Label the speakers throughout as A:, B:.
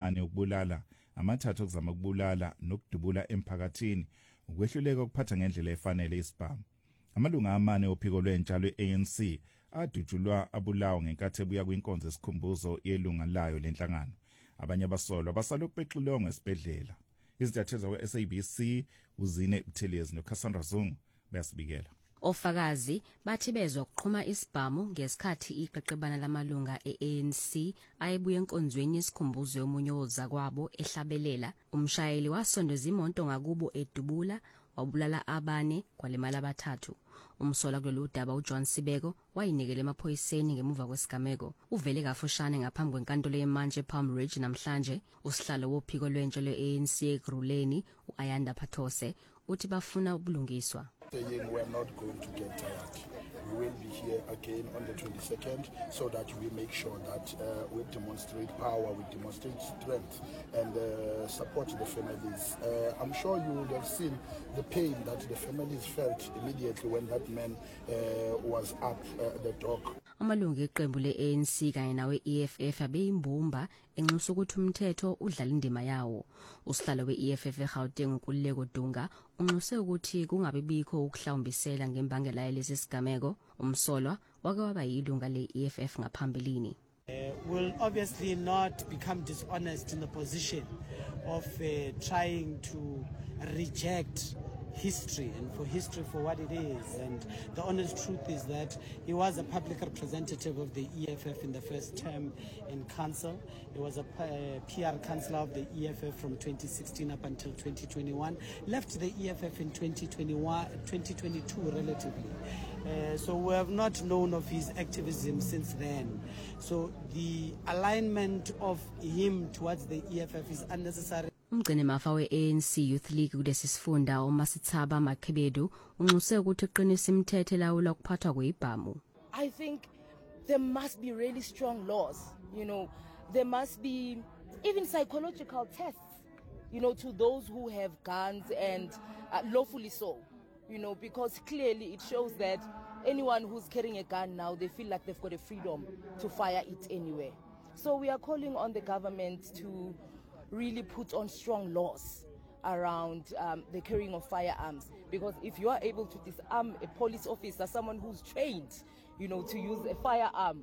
A: amane ukubulala, amathathu okuzama ukubulala nokudubula emphakathini, ukwehluleka ukuphatha ngendlela efanele isibhamu. Amalunga amane ophiko lwentsha lwe-ANC adutshulwa abulawa ngenkathi ebuya kwinkonzo esikhumbuzo yelunga layo lenhlangano. Abanye abasolwa basalokhu bexilongwa esibhedlela. Izintatheli zakwa-SABC Uzine Buthelezi noCassandra Zungu bayasibikela.
B: Ofakazi bathi bezwa ukuqhuma isibhamu ngesikhathi iqeqebana lamalunga e-ANC ayebuye enkonzweni yesikhumbuzo yomunye wozakwabo ehlabelela. Umshayeli wasondeza imoto ngakubo edubula wabulala abane kwalimala abathathu. Umsola kulolu daba uJohn Sibeko wayinikela emaphoyiseni ngemuva kwesigameko. Uvele kafushane ngaphambi kwenkantolo yemanje ePalm Ridge namhlanje. Usihlalo wophiko lwentsha lwe-ANC eGruleni uAyanda Phathose uthi bafuna ubulungiswa.
C: Saying we're not going to get tired. We will be here again on the 22nd so that we make sure that we demonstrate power, we demonstrate strength and support the families. I'm sure you would have seen the pain that the families felt immediately when that man was up the dock.
B: Amalungu eqembu le-ANC kanye nawe EFF abeyimbumba enxusa ukuthi umthetho udlala indima yawo. Usihlalo we-EFF eGauteng uKululeko Dunga unxuse ukuthi kungabe bikho ukuhlawumbisela ngembangela yalesi sigameko. Umsolwa wake waba yilunga le-EFF ngaphambilini.
D: Will obviously not become dishonest in the position of trying to reject history and for history for what it is. And the honest truth is that he was a public representative of the EFF in the first term in council. He was a PR councillor of the EFF from 2016 up until 2021. Left the EFF in 2022 relatively. So we have not known of his activism since then. So the alignment of him towards the EFF is unnecessary.
B: Umgcini mafa we-ANC Youth League kulesi sifunda uMasithaba Makhebedu unxuse ukuthi uqinisa imithetho elawula ukuphathwa kwezibhamu.
E: I think there must be really strong laws, there must be even psychological tests, to those who have guns and lawfully so, because clearly it shows that anyone who's carrying a gun now, they feel like they've got a freedom to fire it anywhere. So we are calling on the government to really put on strong laws around the carrying of firearms, because if you are able to disarm a police officer, someone who's trained, to use a firearm,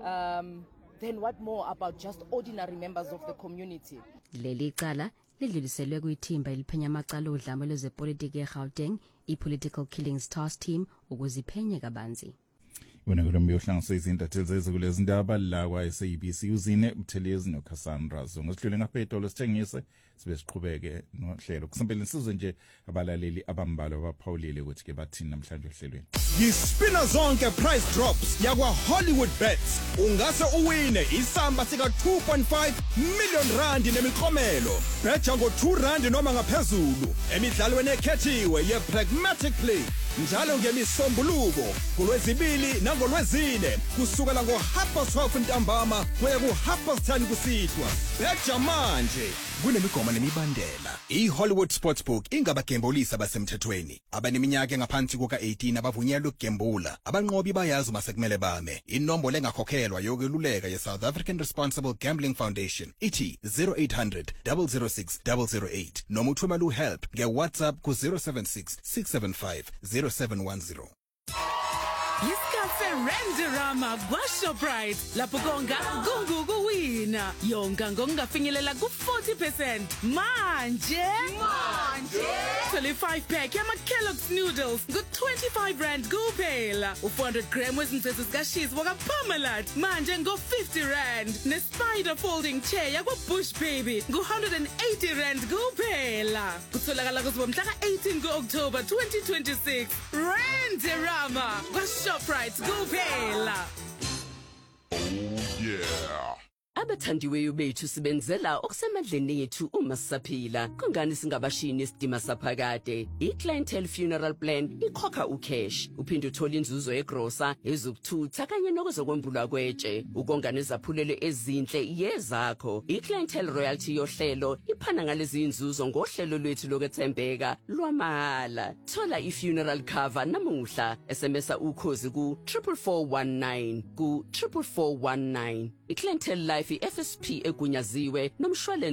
E: then what more about just ordinary members of the community?
B: Leli cala lidluliselwe kwithimba eliphenya amacala odlame lwezepolitiki eGauteng, i-Political Killings Task Team, ukuziphenye kabanzi.
A: Wena kulombe uhlanganisa izintatheli zezikulezi ndaba la kwa-SABC Uzine Buthelezi noCassandra Zungu. Ngesidlule ngaphetolo sithengise sibe siqhubeke nohlelo. Kusempeleni sizwe nje abalaleli abambalwa abaphawulile ukuthi ke bathini namhlanje ohlelweni.
F: Yispina zonke price drops yakwa Hollywood Bets. Ungase uwine isamba sika 2.5 million rand nemiklomelo. Betha ngo 2 rand noma ngaphezulu. Emidlalweni ekhethiwe ye Pragmatic Play. Njalo ngemisombuluko kulwezibili nangolwezine kusukela ngo12 ntambama kuya ku10 kusithwa. Betha manje kunemigomo nemibandela. I-Hollywood Sportsbook ingabagembulisi abasemthethweni. Abaneminyaka engaphansi kuka-18 abavunyelwe ukugembula. Abanqobi bayazi masekumele bame. Inombolo engakhokhelwa yokweluleka ye-South African Responsible Gambling Foundation ithi 0800 006 008 noma uthumela uhelp nge-WhatsApp ku-076 675 0710.
G: Yisikhathi Randirama kwaShoprite lapho konga kungukuwina yonga ngokungafinyelela ku40% manje 25 pack yama Kellogg's noodles ngo25 rand kuphela, u400 gram wezinsizwa zikashisi wakaParmalat manje ngo50 rand, neSpider folding chair yakwa Bush Baby ngo180 rand kuphela. Kutholakala kuzomhla ka18 kuOctober 2026. Randirama kwaShoprite kuphela.
H: Yeah. Abathandiweyo bethu sibenzela okusemandleni yethu uma sisaphila. Kungani singabashini isidima saphakade? I-Clientele Funeral Plan ikhokha ucash. Uphinde uthole inzuzo egrosa, ezokuthutha kanye nokuzokwembulwa kwetshe. Ukonga nezaphulelo ezinhle yezakho. I-Clientele Royalty yohlelo iphana ngalezi inzuzo ngohlelo lwethu lokwethembeka lwamahhala. Thola i-funeral cover namuhla. SMSa ukhozi ku 44419 ku 44419. I-Clientele Life FSP egunyaziwe nomshwalense